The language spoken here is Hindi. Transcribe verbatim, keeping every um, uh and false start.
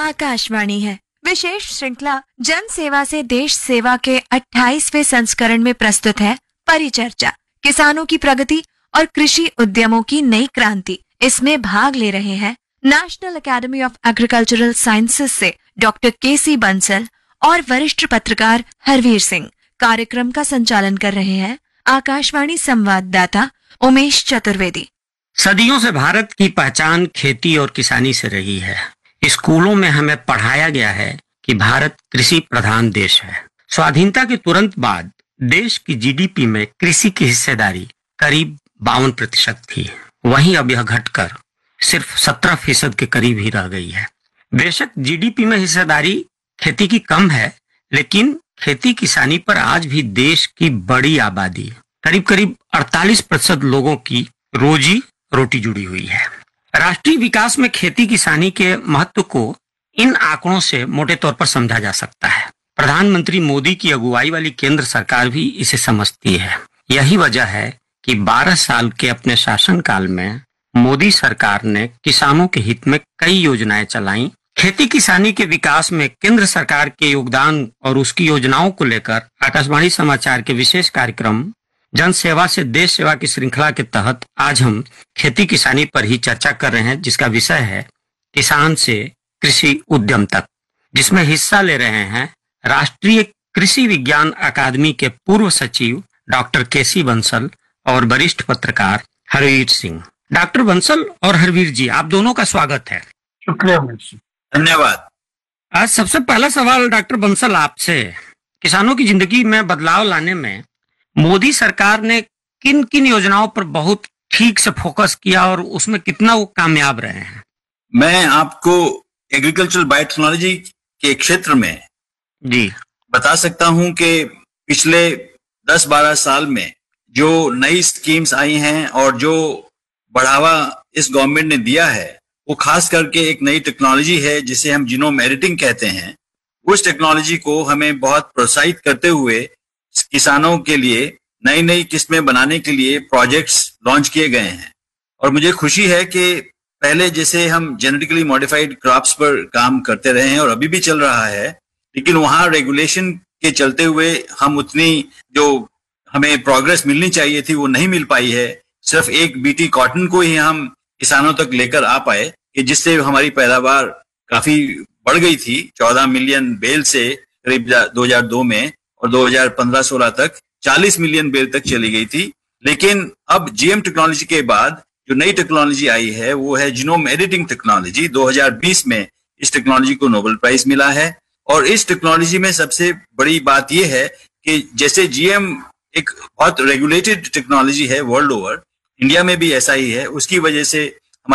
आकाशवाणी है। विशेष श्रृंखला जन सेवा से देश सेवा के अट्ठाईसवें संस्करण में प्रस्तुत है परिचर्चा, किसानों की प्रगति और कृषि उद्यमों की नई क्रांति। इसमें भाग ले रहे हैं national academy of agricultural sciences से डॉक्टर के सी बंसल और वरिष्ठ पत्रकार हरवीर सिंह। कार्यक्रम का संचालन कर रहे हैं आकाशवाणी संवाददाता उमेश चतुर्वेदी। सदियों से भारत की पहचान खेती और किसानी से रही है। स्कूलों में हमें पढ़ाया गया है कि भारत कृषि प्रधान देश है। स्वाधीनता के तुरंत बाद देश की जीडीपी में कृषि की हिस्सेदारी करीब बावन प्रतिशत थी। वहीं अब यह घटकर सिर्फ सत्रह फीसद के करीब ही रह गई है। बेशक जीडीपी में हिस्सेदारी खेती की कम है, लेकिन खेती किसानी पर आज भी देश की बड़ी आबादी, करीब करीब अड़तालीस प्रतिशत लोगों की रोजी रोटी जुड़ी हुई है। राष्ट्रीय विकास में खेती किसानी के महत्व को इन आंकड़ों से मोटे तौर पर समझा जा सकता है। प्रधानमंत्री मोदी की अगुवाई वाली केंद्र सरकार भी इसे समझती है। यही वजह है कि बारह साल के अपने शासनकाल में मोदी सरकार ने किसानों के हित में कई योजनाएं चलाई। खेती किसानी के विकास में केंद्र सरकार के योगदान और उसकी योजनाओं को लेकर आकाशवाणी समाचार के विशेष कार्यक्रम जन सेवा से देश सेवा की श्रृंखला के तहत आज हम खेती किसानी पर ही चर्चा कर रहे हैं, जिसका विषय है किसान से कृषि उद्यम तक, जिसमें हिस्सा ले रहे हैं राष्ट्रीय कृषि विज्ञान अकादमी के पूर्व सचिव डॉक्टर के सी बंसल और वरिष्ठ पत्रकार हरवीर सिंह। डॉक्टर बंसल और हरवीर जी, आप दोनों का स्वागत है। शुक्रिया, धन्यवाद। आज सबसे पहला सवाल डॉक्टर बंसल आपसे, किसानों की जिंदगी में बदलाव लाने में मोदी सरकार ने किन किन योजनाओं पर बहुत ठीक से फोकस किया और उसमें कितना वो कामयाब रहे हैं? मैं आपको एग्रीकल्चरल बायोटेक्नोलॉजी के क्षेत्र में जी बता सकता हूं कि पिछले दस बारह साल में जो नई स्कीम्स आई हैं और जो बढ़ावा इस गवर्नमेंट ने दिया है, वो खास करके एक नई टेक्नोलॉजी है जिसे हम जीनोम एडिटिंग कहते हैं। उस टेक्नोलॉजी को हमें बहुत प्रोत्साहित करते हुए किसानों के लिए नई नई किस्में बनाने के लिए प्रोजेक्ट्स लॉन्च किए गए हैं। और मुझे खुशी है कि पहले जैसे हम जेनेटिकली मॉडिफाइड क्रॉप्स पर काम करते रहे हैं और अभी भी चल रहा है, लेकिन वहां रेगुलेशन के चलते हुए हम उतनी जो हमें प्रोग्रेस मिलनी चाहिए थी वो नहीं मिल पाई है। सिर्फ एक बीटी कॉटन को ही हम किसानों तक लेकर आ पाए कि जिससे हमारी पैदावार काफी बढ़ गई थी। चौदह मिलियन बेल से करीब दो हज़ार दो में और दो हज़ार पंद्रह सोलह तक चालीस मिलियन बेल तक चली गई थी। लेकिन अब जीएम टेक्नोलॉजी के बाद जो नई टेक्नोलॉजी आई है वो है जीनोम एडिटिंग टेक्नोलॉजी। दो हज़ार बीस में इस टेक्नोलॉजी को नोबेल प्राइज मिला है। और इस टेक्नोलॉजी में सबसे बड़ी बात यह है कि जैसे जीएम एक बहुत रेगुलेटेड टेक्नोलॉजी है वर्ल्ड ओवर, इंडिया में भी ऐसा ही है। उसकी वजह से